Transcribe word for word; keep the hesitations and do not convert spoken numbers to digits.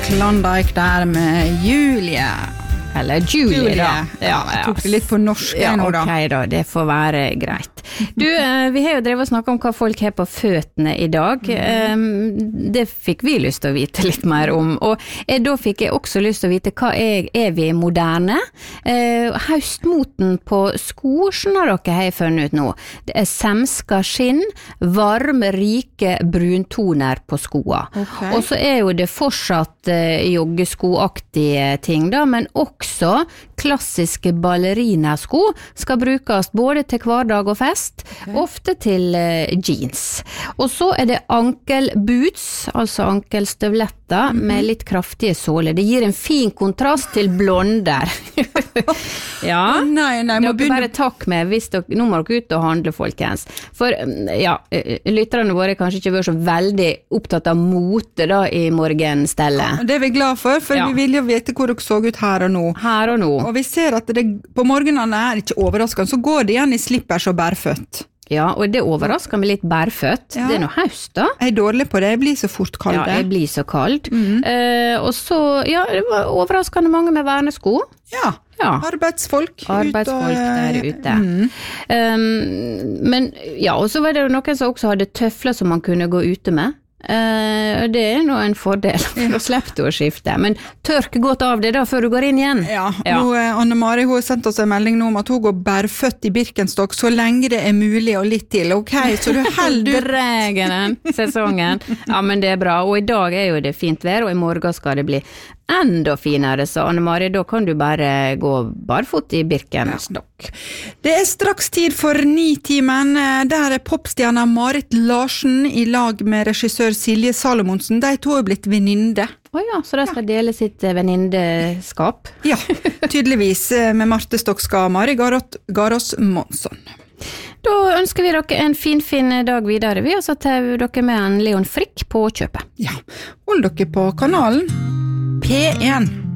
Klondike der med Julie. Eller Julie, Julie. da. Ja, jeg tok det litt på norsk ja, nå da. Ok da, det får være greit. Du, vi har jo drevet og snakket om hva folk har på føttene i dag. Mm. Det fikk vi lyst til å vite litt mer om. Og da fikk jeg også lyst til å vite hva er, er vi moderne? Eh, Høstmoten på sko, skjønner dere, har jeg funnet ut nå. Det er semska skinn, varme, rike bruntoner på skoa. Okay. Og så er jo det fortsatt eh, joggeskoaktige ting da, men også klassiske ballerinasko skal brukes både til hverdag og fest, okay. Ofte til uh, jeans. Og så er det ankelboots, altså ankelstøvletter mm-hmm. med litt kraftige såler. Det gir en fin kontrast til blonder. Ja, oh, nei, nei, dere begynne... bare takk med, hvis dere, nå må dere ut og handle, folkens. For ja, lytterne våre har kanskje ikke vært så veldig opptatt av mote da i morgenstellet. Ja, det er vi glad for, for ja. Vi vil jo vite hvor dere så ut her og nå. Her og nå. Og vi ser at det, på morgenene er ikke overraskende, så går det igjen i slippers og bærføtt. Ja, og det overrasker meg litt bærføtt. Ja. Det er noe høst da. Jeg er dårlig på det, jeg blir så fort kald. Ja, jeg blir så kald. Mm. Eh, og så, ja, det var overraskende mange med vernesko. Ja, ja. Arbeidsfolk. Arbeidsfolk ut og, der ute. Mm. Um, men, ja, og så var det jo noen som også hadde tøfler som man kunne gå ute med. Uh, det er nå en fordel for å slippe til å skifte, men tørk godt av det da før du går inn igjen. Ja, ja. Nå, Anne-Mari har sendt oss en melding nå om at hun går bærføtt i Birkenstock så lenge det er mulig og litt til, ok? Så du helder Dregenen sesongen. Ja, men det er bra, og i dag er jo det fint vær, og i morgen skal det bli enda finere, så Anne-Mari, da kan du bare gå barfot i Birkenstock. Det er straks tid for Nitimen. Der er popstjerna Marit Larsen i lag med regissør Silje Salomonsen. De to er blitt veninde. Åja, oh så de skal ja. dele sitt venindeskap? Ja, tydeligvis med Marte Stokska og Mari Garås Monsson. Da ønsker vi dere en fin, fin dag videre. Vi har så tar dere med en Leon Frick på kjøpet. Ja, hold dere på kanalen P en.